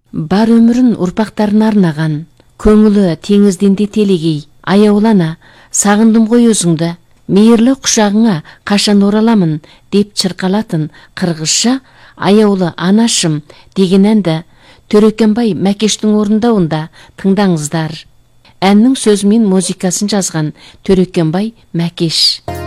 бар өмірін ұрпақтарына арнаған, көңілі теңізденде телегей, аяулана, сағындым ғой өзіңді, мейірлі құшағыңа қашан ораламын деп чырқалатын қырғызша аяулы анашым деген әнді Төрекенбай Мәкештің орындауында тыңдаңыздар. Әннің сөзі мен музыкасын жазған Төрекенбай Мәкеш.